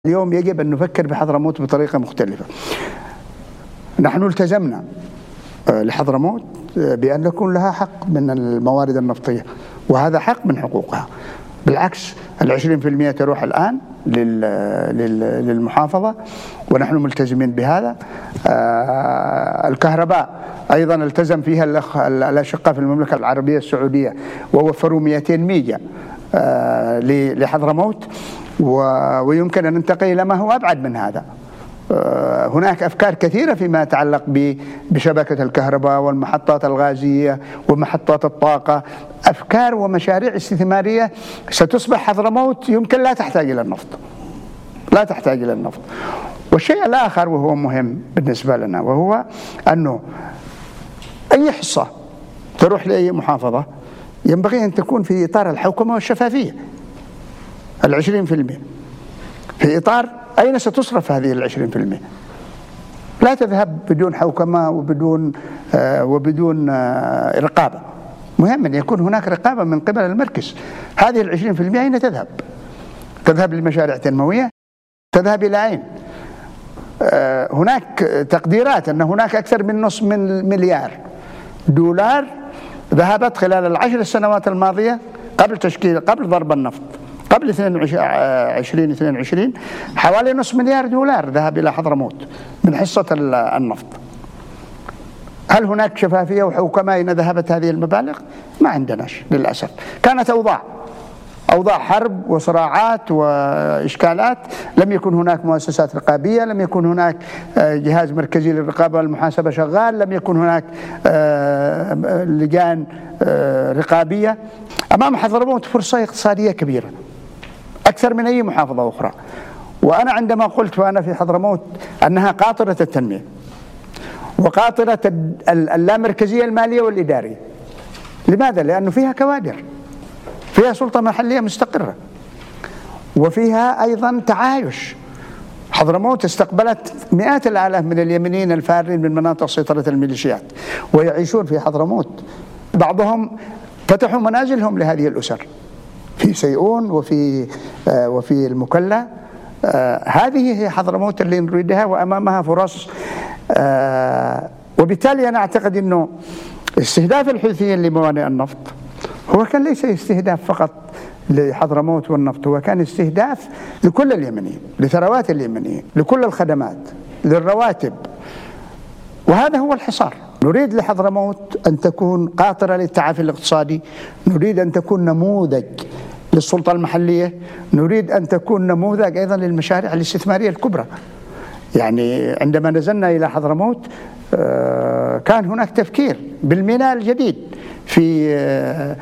اليوم يجب أن نفكر بحضرموت بطريقة مختلفة. نحن التزمنا لحضرموت بأن يكون لها حق من الموارد النفطية، وهذا حق من حقوقها. بالعكس 20% تروح الآن للمحافظة ونحن ملتزمين بهذا. الكهرباء أيضا التزم فيها الأشقاء في المملكة العربية السعودية ووفروا 200 ميجا لحضرموت، ويمكن أن ننتقل إلى ما هو أبعد من هذا. هناك أفكار كثيرة فيما يتعلق بشبكة الكهرباء والمحطات الغازية ومحطات الطاقة، أفكار ومشاريع استثمارية ستصبح حضرموت يمكن لا تحتاج إلى النفط، لا تحتاج إلى النفط. والشيء الآخر وهو مهم بالنسبة لنا، وهو أنه أي حصة تروح لأي محافظة ينبغي أن تكون في إطار الحوكمة والشفافية. 20% في إطار أين ستصرف هذه 20%؟ لا تذهب بدون حوكمة وبدون رقابة. مهم أن يكون هناك رقابة من قبل المركز. هذه 20% أين تذهب؟ تذهب لمشاريع تنموية؟ تذهب إلى أين؟ هناك تقديرات أن هناك أكثر من نصف مليار دولار ذهبت خلال ال10 سنوات الماضية قبل ضرب النفط، قبل 2022 حوالي نصف مليار دولار ذهب إلى حضرموت من حصة النفط. هل هناك شفافية وحوكمة أين ذهبت هذه المبالغ؟ ما عندناش للأسف. كانت أوضاع حرب وصراعات وإشكالات، لم يكن هناك مؤسسات رقابية، لم يكن هناك جهاز مركزي للرقابة والمحاسبة شغال، لم يكن هناك لجان رقابية. أمام حضرموت فرصة اقتصادية كبيرة أكثر من أي محافظة أخرى. وأنا عندما قلت وأنا في حضرموت أنها قاطرة التنمية وقاطرة اللامركزية المالية والإدارية، لماذا؟ لأنه فيها كوادر، فيها سلطة محلية مستقرة، وفيها أيضا تعايش. حضرموت استقبلت مئات الآلاف من اليمنيين الفارين من مناطق سيطرة الميليشيات ويعيشون في حضرموت. بعضهم فتحوا منازلهم لهذه الأسر في سيئون وفي المكلا. هذه هي حضرموت اللي نريدها، وأمامها فرص. وبالتالي أنا أعتقد أنه استهداف الحوثيين لموانئ النفط هو كان ليس استهداف فقط لحضرموت والنفط، هو كان استهداف لكل اليمنيين، لثروات اليمنيين، لكل الخدمات، للرواتب. وهذا هو الحصار. نريد لحضرموت أن تكون قاطرة للتعافي الاقتصادي، نريد أن تكون نموذج للسلطة المحلية، نريد أن تكون نموذج أيضا للمشاريع الاستثمارية الكبرى. يعني عندما نزلنا إلى حضرموت كان هناك تفكير بالميناء الجديد في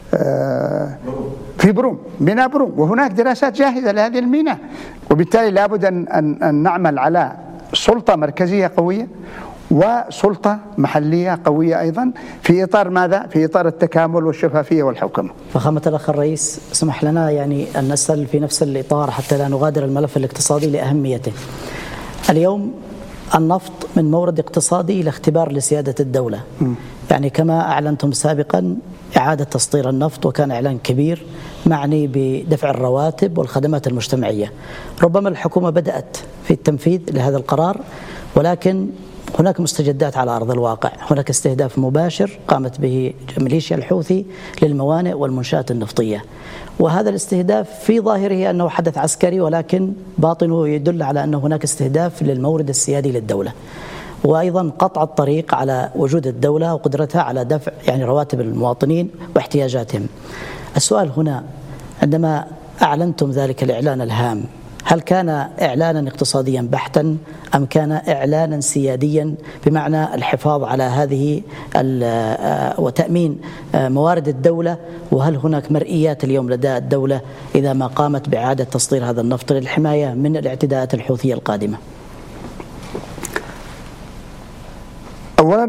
بروم، ميناء بروم، وهناك دراسات جاهزة لهذه الميناء. وبالتالي لابد أن نعمل على سلطة مركزية قوية وسلطة محلية قوية أيضا، في إطار ماذا؟ في إطار التكامل والشفافية والحوكمة. فخامة الأخ الرئيس، اسمح لنا أن نسأل في نفس الإطار حتى لا نغادر الملف الاقتصادي لأهميته. اليوم النفط من مورد اقتصادي إلى اختبار لسيادة الدولة. يعني كما أعلنتم سابقا إعادة تسطير النفط، وكان إعلان كبير معني بدفع الرواتب والخدمات المجتمعية. ربما الحكومة بدأت في التنفيذ لهذا القرار، ولكن هناك مستجدات على أرض الواقع. هناك استهداف مباشر قامت به ميليشيا الحوثي للموانئ والمنشآت النفطية، وهذا الاستهداف في ظاهره أنه حدث عسكري، ولكن باطنه يدل على أن هناك استهداف للمورد السيادي للدولة، وأيضا قطع الطريق على وجود الدولة وقدرتها على دفع رواتب المواطنين واحتياجاتهم. السؤال هنا، عندما أعلنتم ذلك الإعلان الهام، هل كان إعلانا اقتصاديا بحتا أم كان إعلانا سياديا بمعنى الحفاظ على هذه وتأمين موارد الدولة؟ وهل هناك مرئيات اليوم لدى الدولة إذا ما قامت بإعادة تسطير هذا النفط للحماية من الاعتداءات الحوثية القادمة؟ أولا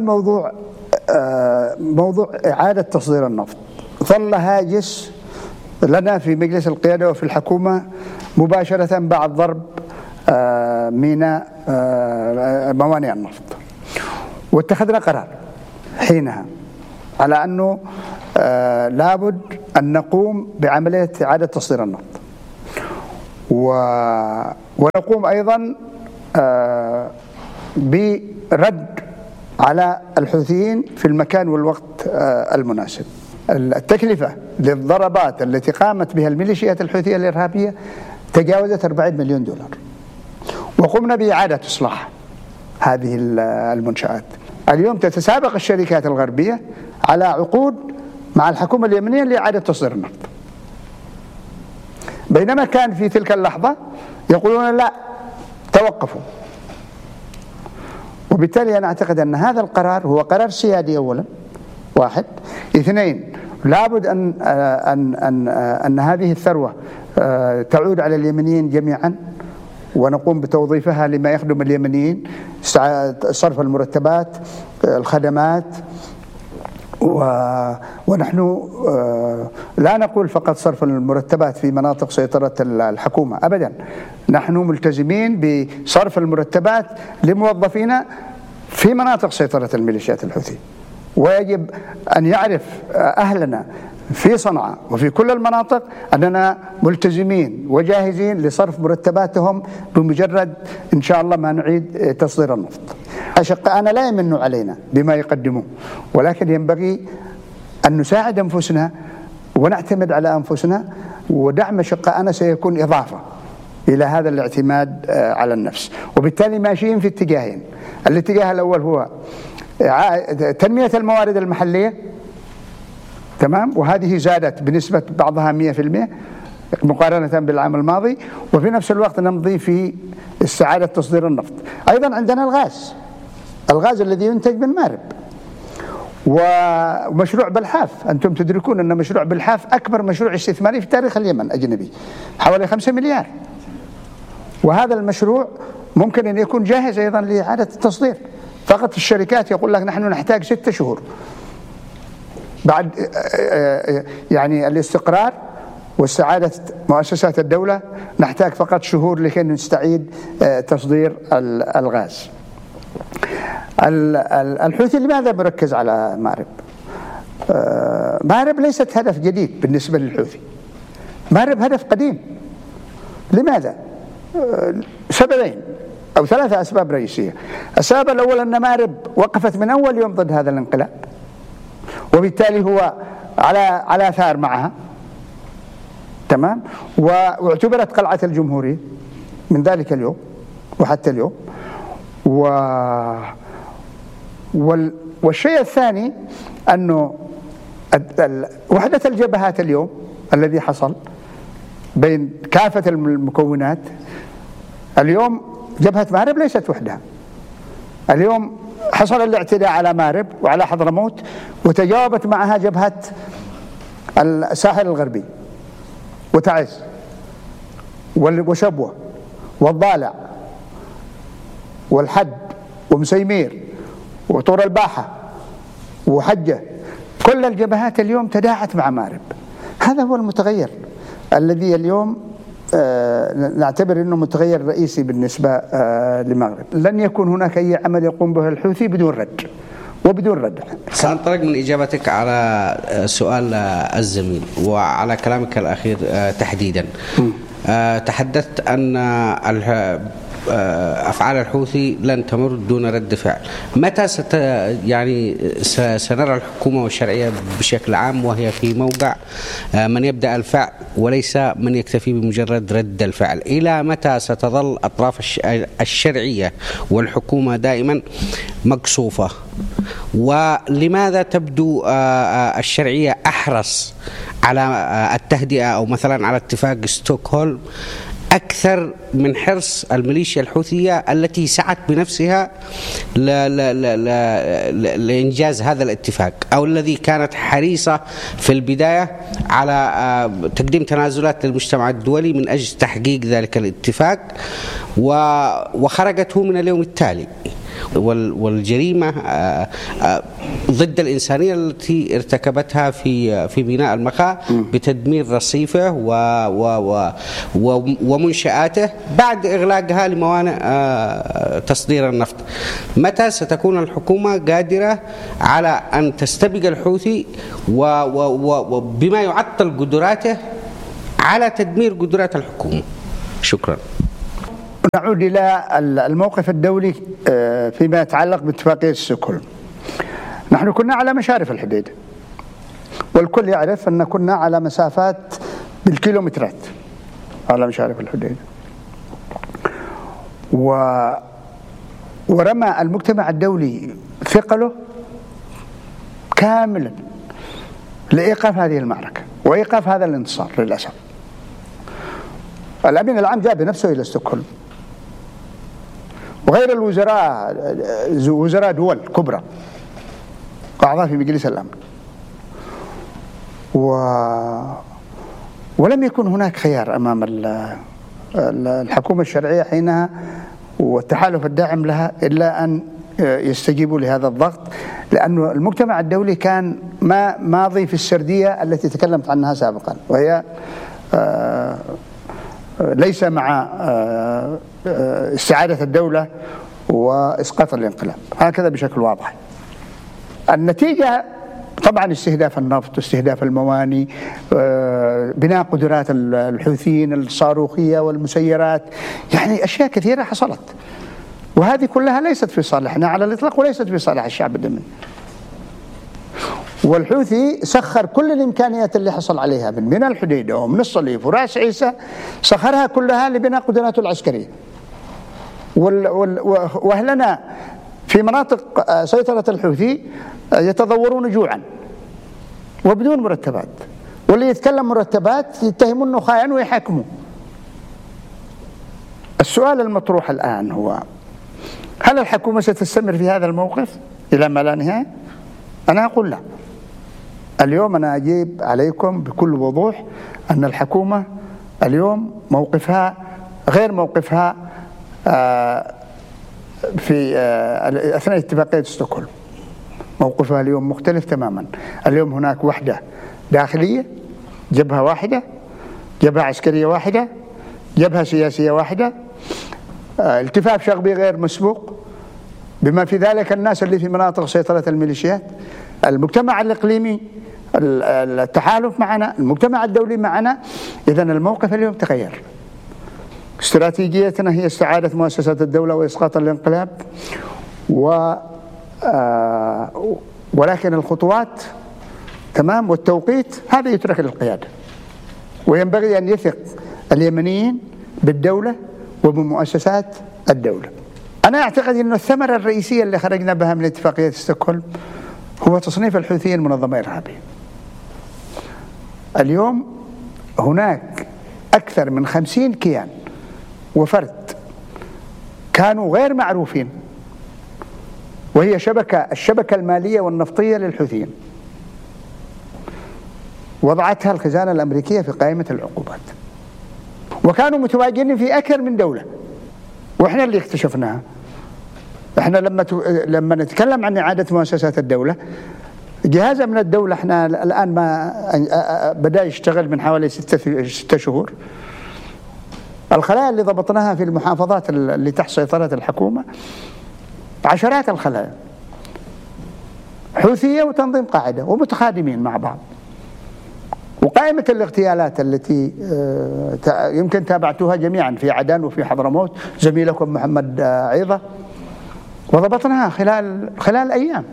موضوع إعادة تصدير النفط ظل هاجس لنا في مجلس القيادة وفي الحكومة مباشرة بعد ضرب ميناء موانئ النفط، واتخذنا قرار حينها على أنه لابد أن نقوم بعملية إعادة تصدير النفط. ونقوم أيضا برد على الحوثيين في المكان والوقت المناسب. التكلفة للضربات التي قامت بها الميليشيات الحوثية الإرهابية تجاوزت 40 مليون دولار، وقمنا بإعادة إصلاح هذه المنشآت. اليوم تتسابق الشركات الغربية على عقود مع الحكومة اليمنية لإعادة تصدير النفط، بينما كان في تلك اللحظة يقولون لا توقفوا. وبالتالي أنا أعتقد أن هذا القرار هو قرار سيادي أولا، واحد. اثنين، لابد أن هذه الثروة تعود على اليمنيين جميعا، ونقوم بتوظيفها لما يخدم اليمنيين، صرف المرتبات، الخدمات. ونحن لا نقول فقط صرف المرتبات في مناطق سيطرة الحكومة أبدا، نحن ملتزمين بصرف المرتبات لموظفينا في مناطق سيطرة الميليشيات الحوثية. ويجب أن يعرف أهلنا في صنعاء وفي كل المناطق أننا ملتزمين وجاهزين لصرف مرتباتهم بمجرد إن شاء الله ما نعيد تصدير النفط. أشقائنا لا يمنوا علينا بما يقدمون، ولكن ينبغي أن نساعد أنفسنا ونعتمد على أنفسنا، ودعم أشقائنا سيكون إضافة إلى هذا الاعتماد على النفس. وبالتالي ماشيين في اتجاهين. الاتجاه الأول هو تنمية الموارد المحلية، تمام، وهذه زادت بنسبة بعضها 100% مقارنة بالعام الماضي، وفي نفس الوقت نمضي في استعادة تصدير النفط. أيضا عندنا الغاز الذي ينتج من مارب، ومشروع بلحاف. أنتم تدركون أن مشروع بلحاف أكبر مشروع استثماري في تاريخ اليمن أجنبي، حوالي 5 مليار. وهذا المشروع ممكن أن يكون جاهز أيضا لإعادة التصدير. فقط الشركات يقول لك نحن نحتاج 6 شهور بعد يعني الاستقرار واستعادة مؤسسات الدولة، نحتاج فقط شهور لكي نستعيد تصدير الغاز. الحوثي لماذا مركز على مارب؟ مارب ليست هدف جديد بالنسبة للحوثي، مارب هدف قديم. لماذا؟ سببين أو 3 أسباب رئيسية. السبب الأول أن مارب وقفت من أول يوم ضد هذا الانقلاب، وبالتالي هو على ثار معها، تمام، واعتبرت قلعة الجمهورية من ذلك اليوم وحتى اليوم. والشيء الثاني أنه وحدة الجبهات اليوم الذي حصل بين كافة المكونات. اليوم جبهة مارب ليست وحدها، اليوم حصل الاعتداء على مارب وعلى حضرموت، وتجاوبت معها جبهة الساحل الغربي وتعز وشبوة والضالع والحد ومسيمير وطور الباحة وحجة. كل الجبهات اليوم تداعت مع مارب. هذا هو المتغير الذي اليوم نعتبر أنه متغير رئيسي بالنسبة للمغرب. لن يكون هناك أي عمل يقوم به الحوثي بدون رد وبدون ردع. سأنطلق من إجابتك على سؤال الزميل وعلى كلامك الأخير تحديدا. تحدثت أن أفعال الحوثي لن تمر دون رد فعل. متى سنرى الحكومة والشرعية بشكل عام وهي في موقع من يبدأ الفعل وليس من يكتفي بمجرد رد الفعل؟ إلى متى ستظل أطراف الشرعية والحكومة دائما مقصوفة؟ ولماذا تبدو الشرعية أحرص على التهدئة أو مثلا على اتفاق ستوكهولم أكثر من حرص الميليشيا الحوثية التي سعت بنفسها لإنجاز هذا الاتفاق، أو الذي كانت حريصة في البداية على تقديم تنازلات للمجتمع الدولي من أجل تحقيق ذلك الاتفاق، وخرجته من اليوم التالي؟ والجريمة ضد الإنسانية التي ارتكبتها في ميناء المخا بتدمير رصيفه ومنشآته بعد إغلاقها لموانئ تصدير النفط. متى ستكون الحكومة قادرة على أن تستبق الحوثي وبما يعطل قدراته على تدمير قدرات الحكومة؟ شكرا. نعود إلى الموقف الدولي فيما يتعلق باتفاقية ستوكهولم. نحن كنا على مشارف الحديدة، والكل يعرف أن كنا على مسافات بالكيلومترات على مشارف الحديدة، ورمى المجتمع الدولي ثقله كاملا لإيقاف هذه المعركة وإيقاف هذا الانتصار. للأسف الأمين العام جاء بنفسه إلى ستوكهولم، وغير الوزراء وزراء دول كبرى أعضاء في مجلس الأمن، ولم يكن هناك خيار أمام الحكومة الشرعية حينها والتحالف الداعم لها إلا أن يستجيبوا لهذا الضغط، لأن المجتمع الدولي كان ماضي في السردية التي تكلمت عنها سابقا، وهي ليس مع استعادة الدولة وإسقاط الانقلاب، هكذا بشكل واضح. النتيجة طبعا استهداف النفط، استهداف المواني، بناء قدرات الحوثيين الصاروخية والمسيرات، يعني أشياء كثيرة حصلت، وهذه كلها ليست في صالحنا على الإطلاق وليست في صالح الشعب اليمني. والحوثي سخر كل الإمكانيات اللي حصل عليها من الحديدة ومن الصليف ورأس عيسى، سخرها كلها لبناء قدراته العسكرية. وأهلنا في مناطق سيطرة الحوثي يتضورون جوعا وبدون مرتبات، واللي يتكلم مرتبات يتهمون أنه خائن ويحاكموه. السؤال المطروح الآن هو: هل الحكومة ستستمر في هذا الموقف إلى ما لا نهاية؟ أنا أقول لا. اليوم أنا أجيب عليكم بكل وضوح أن الحكومة اليوم موقفها غير موقفها في أثناء اتفاقية ستوكهولم. موقفها اليوم مختلف تماما. اليوم هناك وحدة داخلية، جبهة واحدة، جبهة عسكرية واحدة، جبهة سياسية واحدة، التفاف شعبي غير مسبوق، بما في ذلك الناس اللي في مناطق سيطرة الميليشيات، المجتمع الإقليمي، التحالف معنا، المجتمع الدولي معنا. إذن الموقف اليوم تغير. استراتيجيتنا هي استعادة مؤسسات الدولة وإسقاط الانقلاب، ولكن الخطوات تمام والتوقيت هذا يترك للقيادة، وينبغي أن يثق اليمنيين بالدولة وبمؤسسات الدولة. أنا أعتقد أن الثمرة الرئيسية اللي خرجنا بها من اتفاقية ستوكهولم هو تصنيف الحوثيين منظمة إرهابية. اليوم هناك أكثر من 50 كيان وفرد كانوا غير معروفين، وهي الشبكة المالية والنفطية للحوثيين، وضعتها الخزانة الأمريكية في قائمة العقوبات، وكانوا متواجدين في أكثر من دولة، وإحنا اللي اكتشفناها. إحنا لما نتكلم عن إعادة مؤسسات الدولة، جهاز من الدولة إحنا الآن ما بدأ يشتغل من حوالي 6 شهور. الخلايا اللي ضبطناها في المحافظات اللي تحت سيطرة الحكومة عشرات الخلايا حوثية وتنظيم قاعدة ومتخادمين مع بعض. وقائمة الاغتيالات التي يمكن تابعتوها جميعا في عدن وفي حضرموت، زميلكم محمد عيضة، وضبطناها خلال أيام.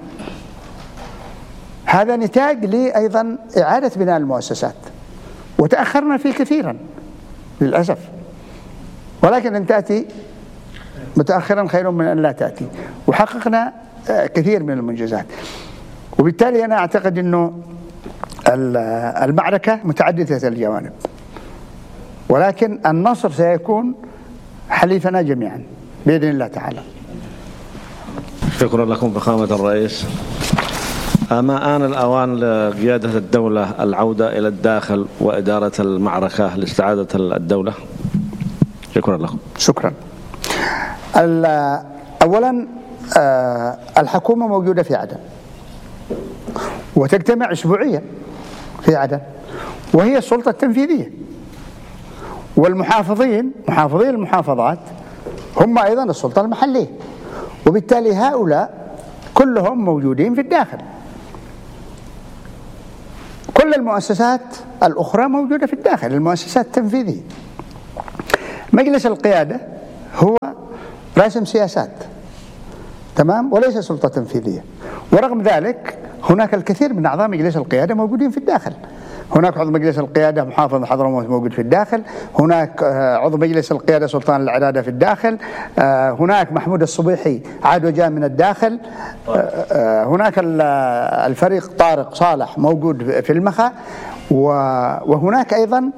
هذا نتاج لي أيضا إعادة بناء المؤسسات، وتأخرنا فيه كثيرا للأسف، ولكن أن تأتي متأخرا خير من أن لا تأتي، وحققنا كثير من المنجزات. وبالتالي أنا أعتقد أنه المعركة متعددة الجوانب، ولكن النصر سيكون حليفنا جميعا بإذن الله تعالى. شكرا لكم فخامة الرئيس. أما آن الأوان لقيادة الدولة العودة إلى الداخل وإدارة المعركة لاستعادة الدولة. شكرا لكم. شكرا. أولا الحكومة موجودة في عدن وتجتمع أسبوعيا في عدن، وهي السلطة التنفيذية، والمحافظين محافظي المحافظات هم أيضا السلطة المحلية، وبالتالي هؤلاء كلهم موجودين في الداخل. كل المؤسسات الأخرى موجودة في الداخل، المؤسسات التنفيذية. مجلس القيادة هو راسم سياسات، تمام، وليس سلطة تنفيذية. ورغم ذلك هناك الكثير من أعضاء مجلس القيادة موجودين في الداخل. هناك عضو مجلس القيادة محافظ حضرموت موجود في الداخل، هناك عضو مجلس القيادة سلطان العرادة في الداخل، هناك محمود الصبيحي عاد وجاء من الداخل، هناك الفريق طارق صالح موجود في المخا، وهناك أيضا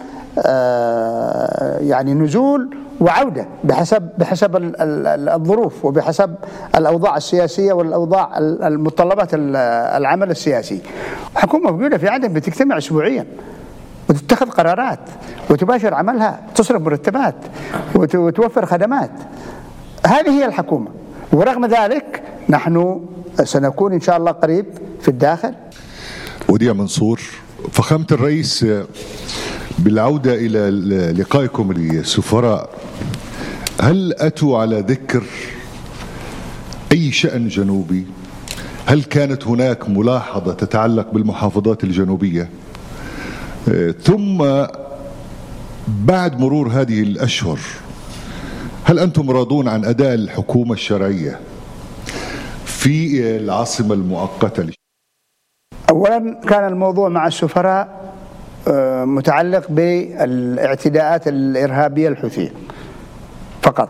يعني نزول وعودة بحسب الظروف وبحسب الأوضاع السياسية والأوضاع المتطلبات العمل السياسي. حكومة موجودة في عدن بتجتمع أسبوعيا وتتخذ قرارات وتباشر عملها، تصرف مرتبات وتوفر خدمات. هذه هي الحكومة. ورغم ذلك نحن سنكون إن شاء الله قريب في الداخل. وديع منصور، فخامة الرئيس، بالعودة إلى لقائكم للسفراء، هل أتوا على ذكر أي شأن جنوبي؟ هل كانت هناك ملاحظة تتعلق بالمحافظات الجنوبية؟ ثم بعد مرور هذه الأشهر هل أنتم راضون عن أداء الحكومة الشرعية في العاصمة المؤقتة؟ أولا كان الموضوع مع السفراء متعلق بالاعتداءات الإرهابية الحوثية فقط،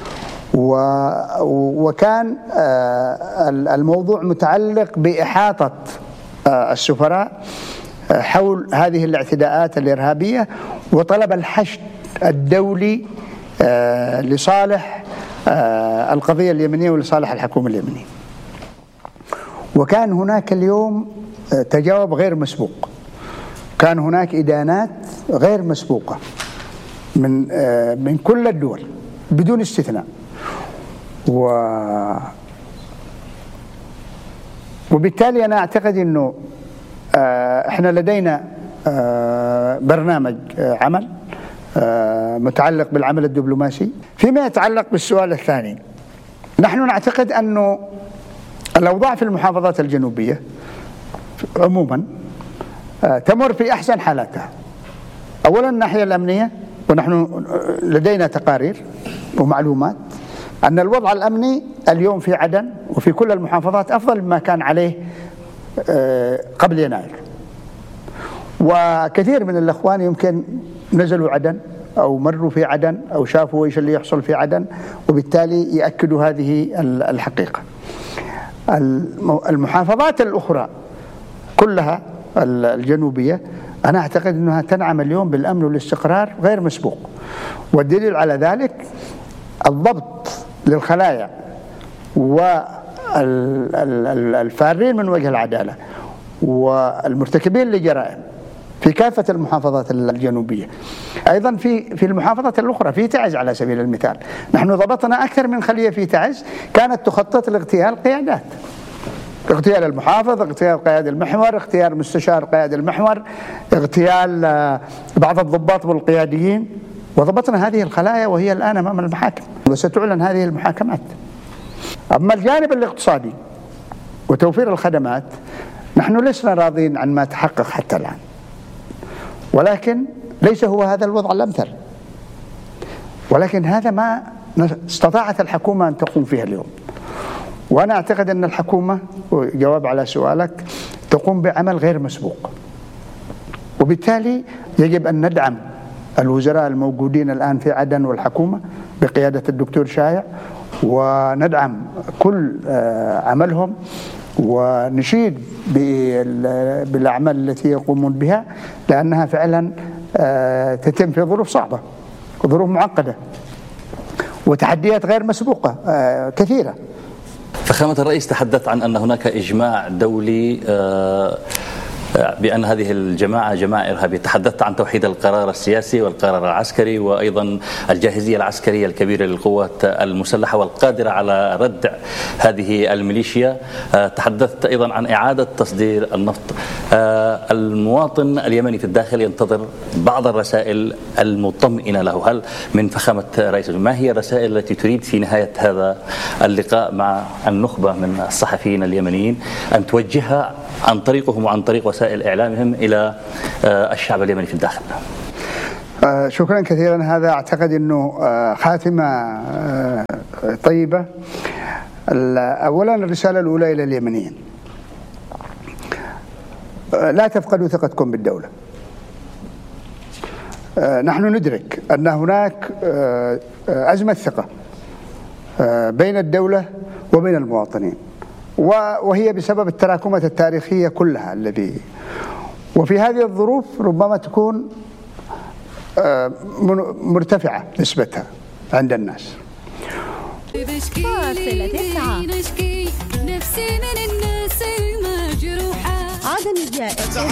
وكان الموضوع متعلق بإحاطة السفراء حول هذه الاعتداءات الإرهابية وطلب الحشد الدولي لصالح القضية اليمنية ولصالح الحكومة اليمنية. وكان هناك اليوم تجاوب غير مسبوق، كان هناك إدانات غير مسبوقة من كل الدول بدون استثناء، وبالتالي أنا أعتقد أنه إحنا لدينا برنامج عمل متعلق بالعمل الدبلوماسي. فيما يتعلق بالسؤال الثاني، نحن نعتقد أنه الأوضاع في المحافظات الجنوبية عموما تمر في أحسن حالاتها. أولا الناحية الأمنية، ونحن لدينا تقارير ومعلومات أن الوضع الأمني اليوم في عدن وفي كل المحافظات أفضل مما كان عليه قبل يناير. وكثير من الأخوان يمكن نزلوا عدن أو مروا في عدن أو شافوا إيش اللي يحصل في عدن، وبالتالي يأكدوا هذه الحقيقة. المحافظات الأخرى كلها الجنوبية أنا أعتقد أنها تنعم اليوم بالأمن والاستقرار غير مسبوق، والدليل على ذلك الضبط للخلايا والفارين من وجه العدالة والمرتكبين لجرائم في كافة المحافظات الجنوبية. أيضا في المحافظات الأخرى في تعز على سبيل المثال نحن ضبطنا أكثر من خلية في تعز كانت تخطط لاغتيال قيادات، اغتيال المحافظ، اغتيال قائد المحور، اغتيال مستشار قائد المحور، اغتيال بعض الضباط والقياديين، وضبطنا هذه الخلايا وهي الآن أمام المحاكم وستعلن هذه المحاكمات. أما الجانب الاقتصادي وتوفير الخدمات نحن لسنا راضين عن ما تحقق حتى الآن، ولكن ليس هو هذا الوضع الأمثل، ولكن هذا ما استطاعت الحكومة أن تقوم فيها اليوم. وأنا أعتقد أن الحكومة، وجواب على سؤالك، تقوم بعمل غير مسبوق، وبالتالي يجب أن ندعم الوزراء الموجودين الآن في عدن والحكومة بقيادة الدكتور شايع، وندعم كل عملهم ونشيد بالأعمال التي يقومون بها، لأنها فعلا تتم في ظروف صعبة، ظروف معقدة وتحديات غير مسبوقة كثيرة. فخامة الرئيس تحدث عن أن هناك إجماع دولي بأن هذه الجماعة جماعة إرهابية. تحدثت عن توحيد القرار السياسي والقرار العسكري وأيضا الجاهزية العسكرية الكبيرة للقوات المسلحة والقادرة على ردع هذه الميليشيا. تحدثت أيضا عن إعادة تصدير النفط. المواطن اليمني في الداخل ينتظر بعض الرسائل المطمئنة له. هل من فخامة رئيس ما هي الرسائل التي تريد في نهاية هذا اللقاء مع النخبة من الصحفيين اليمنيين أن توجهها عن طريقهم وعن طريق وسائل إعلامهم إلى الشعب اليمني في الداخل؟ شكرا كثيرا. هذا أعتقد أنه خاتمة طيبة. أولا الرسالة الأولى إلى اليمنيين: لا تفقدوا ثقتكم بالدولة. نحن ندرك أن هناك أزمة ثقة بين الدولة وبين المواطنين، وهي بسبب التراكمات التاريخية كلها وفي هذه الظروف ربما تكون مرتفعة نسبتها عند الناس. عدن الجائع